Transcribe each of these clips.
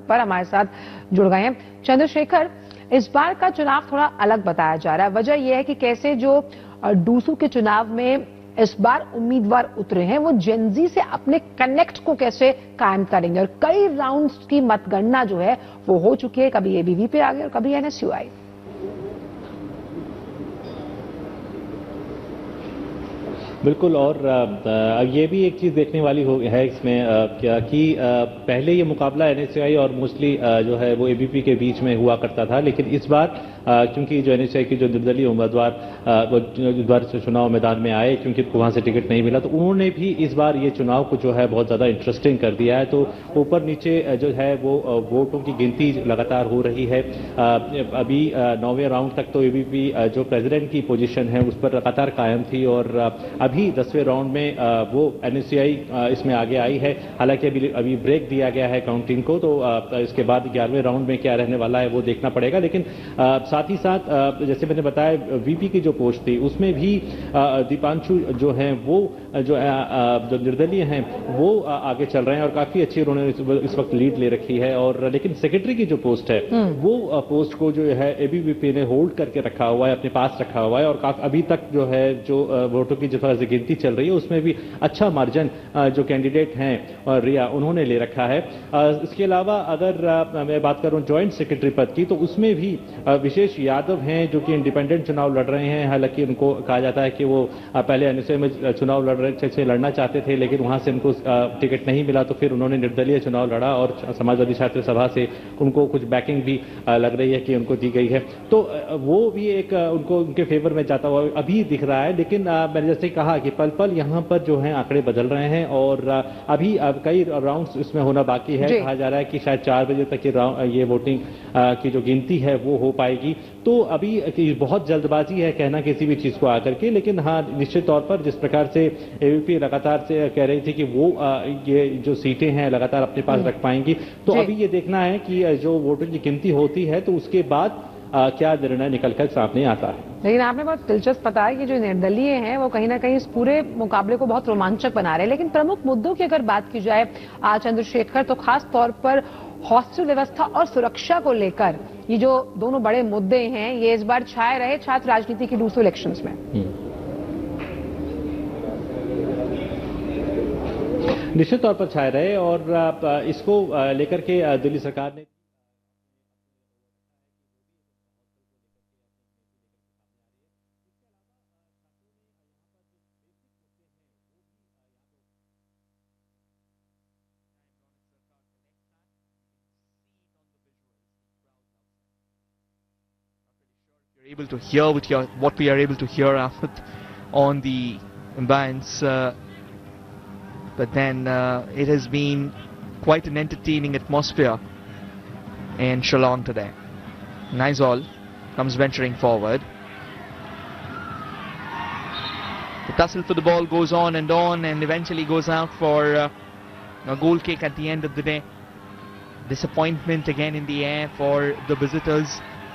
पर हमारे साथ जुड़ गए हैं। चंद्रशेखर, इस बार का चुनाव थोड़ा अलग बताया जा रहा है। वजह यह है कि कैसे जो डूसू के चुनाव में इस बार उम्मीदवार उतरे हैं वो जेनजी से अपने कनेक्ट को कैसे कायम करेंगे, और कई राउंड्स की मतगणना जो है वो हो चुकी है। कभी एबीवी पे आ गई और कभी एनएसयूआई। बिल्कुल, और ये भी एक चीज़ देखने वाली है इसमें क्या कि पहले ये मुकाबला एनएसयूआई और मोस्टली जो है वो एबीपी के बीच में हुआ करता था, लेकिन इस बार क्योंकि जो एनएसयूआई की जो निर्दलीय उम्मीदवार चुनाव मैदान में आए, क्योंकि वहां से टिकट नहीं मिला, तो उन्होंने भी इस बार ये चुनाव को जो है बहुत ज़्यादा इंटरेस्टिंग कर दिया है। तो ऊपर नीचे जो है वो वोटों की गिनती लगातार हो रही है। अभी 9वें राउंड तक तो एबीपी जो प्रेसिडेंट की पोजीशन है उस पर लगातार कायम थी, और अभी 10वें राउंड में वो एनएसयूआई इसमें आगे आई है। हालांकि अभी ब्रेक दिया गया है काउंटिंग को, तो इसके बाद 11वें राउंड में क्या रहने वाला है वो देखना पड़ेगा। लेकिन साथ ही साथ जैसे मैंने बताया, वीपी की जो पोस्ट थी उसमें भी दीपांशु जो हैं वो जो निर्दलीय हैं वो आगे चल रहे हैं, और काफी अच्छी उन्होंने इस वक्त लीड ले रखी है। और लेकिन सेक्रेटरी की जो पोस्ट है वो पोस्ट को जो है एबीवीपी ने होल्ड करके रखा हुआ है, अपने पास रखा हुआ है, और अभी तक जो है जो वोटों की जो गिनती चल रही है उसमें भी अच्छा मार्जिन जो कैंडिडेट हैं रिया उन्होंने ले रखा है। इसके अलावा अगर मैं बात करूं जॉइंट सेक्रेटरी पद की, तो उसमें भी विशेष यादव हैं जो कि इंडिपेंडेंट चुनाव लड़ रहे हैं। हालांकि उनको कहा जाता है कि वो पहले एनएसयूआई में चुनाव लड़ना चाहते थे, लेकिन वहां से उनको टिकट नहीं मिला, तो फिर उन्होंने निर्दलीय चुनाव लड़ा, और समाजवादी छात्र सभा से उनको कुछ बैकिंग भी लग रही है कि उनको दी गई है। तो वो भी एक उनको उनके फेवर में जाता हुआ अभी दिख रहा है। लेकिन मैंने जैसे कहा कि पल पल यहाँ पर जो है आंकड़े बदल रहे हैं, और अभी कई राउंड्स इसमें होना बाकी है। कहा जा रहा है कि शायद 4 बजे तक ये वोटिंग की जो गिनती है वो हो पाएगी। तो अभी बहुत जल्दबाजी है कहना किसी भी चीज को आकर के, लेकिन हाँ, निश्चित तौर पर जिस प्रकार से एबीपी लगातार से कह रही थी कि वो ये जो सीटें हैं लगातार अपने पास रख पाएंगी, तो अभी ये देखना है कि जो वोटों की गिनती होती है तो उसके बाद क्या निर्णय निकलकर सामने आता है। लेकिन आपने बहुत दिलचस्प बताया कि जो निर्दलीय हैं वो कहीं ना कहीं इस पूरे मुकाबले को बहुत रोमांचक बना रहे हैं। लेकिन प्रमुख मुद्दों की अगर बात की जाए चंद्रशेखर, तो खास तौर पर हॉस्टल व्यवस्था और सुरक्षा को लेकर ये जो दोनों बड़े मुद्दे हैं ये इस बार छाए रहे छात्र राजनीति की दूसरे इलेक्शंस में। निश्चित तौर पर छाए रहे, और इसको लेकर के दिल्ली सरकार ने able to hear with what we are able to hear on the bands, but then it has been quite an entertaining atmosphere in Shillong today. Nizol comes venturing forward. The tussle for the ball goes on and eventually goes out for a goal kick at the end of the day. Disappointment again in the air for the visitors.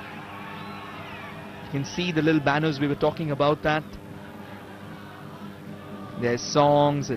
You can see the little banners, we were talking about that. There's songs.